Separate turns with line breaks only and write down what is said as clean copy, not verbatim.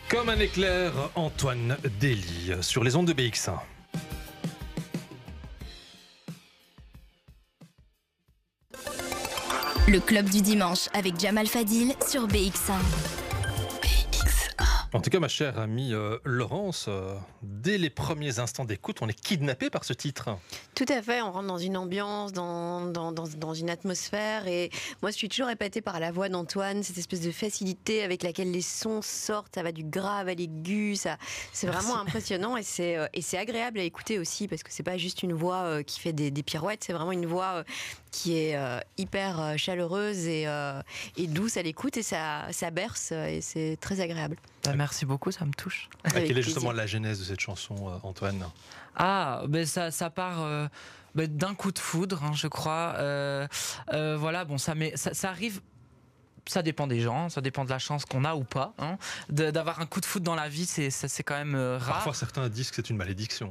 Comme un éclair, Antoine Dély sur les ondes de BX1.
Le club du dimanche avec Jamal Fadil sur BX1.
En tout cas, ma chère amie Laurence, dès les premiers instants d'écoute, on est kidnappé par ce titre.
Tout à fait, on rentre dans une ambiance, dans une atmosphère, et moi je suis toujours épatée par la voix d'Antoine, cette espèce de facilité avec laquelle les sons sortent, ça va du grave à l'aigu, c'est vraiment impressionnant, et c'est agréable à écouter aussi, parce que c'est pas juste une voix qui fait des pirouettes, c'est vraiment une voix qui est hyper chaleureuse et douce à l'écoute, et ça berce, et c'est très agréable.
Merci beaucoup, ça me touche.
Quelle est justement la genèse de cette chanson, Antoine ?
Ça part d'un coup de foudre, hein, je crois. Voilà, bon, ça arrive. Ça dépend des gens, ça dépend de la chance qu'on a ou pas. Hein. D'avoir un coup de foudre dans la vie, c'est quand même rare.
Parfois, certains disent que c'est une malédiction.